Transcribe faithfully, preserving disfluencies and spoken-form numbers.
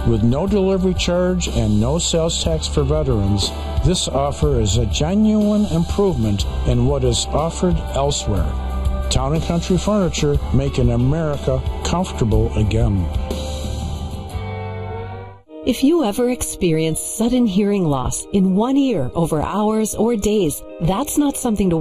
With no delivery charge and no sales tax for veterans, this offer is a genuine improvement in what is offered elsewhere. Town and Country Furniture, making America comfortable again. If you ever experience sudden hearing loss in one ear over hours or days, that's not something to